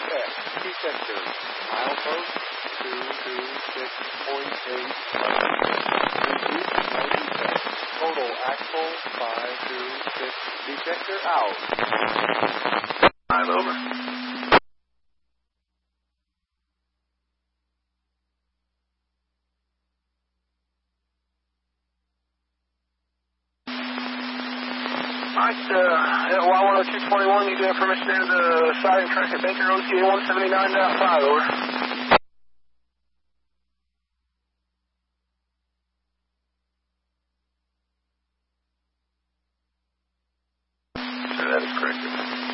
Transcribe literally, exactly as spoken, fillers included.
X, detector, milepost two two six point eight, reduce ninety, total axle five two six, detector out. Five over. Alright, uh, Y one oh two twenty-one, you got permission to enter the siding track at Baker O T A one seventy-nine point five, over.